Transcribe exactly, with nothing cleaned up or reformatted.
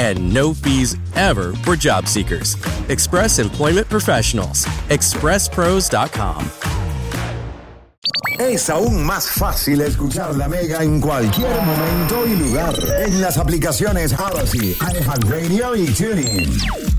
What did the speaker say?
and no fees ever for job seekers. Express Employment Professionals. express pros dot com. Es aún más fácil escuchar La Mega en cualquier momento y lugar. En las aplicaciones Odyssey, iHeartRadio y TuneIn.